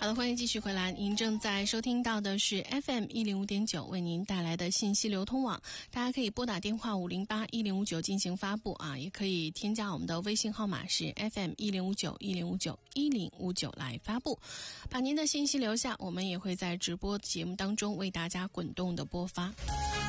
好的，欢迎继续回来。您正在收听到的是 FM105.9 为您带来的信息流通网，大家可以拨打电话508-1059进行发布啊，也可以添加我们的微信号码是 FM10591059159来发布，把您的信息留下，我们也会在直播节目当中为大家滚动的播发。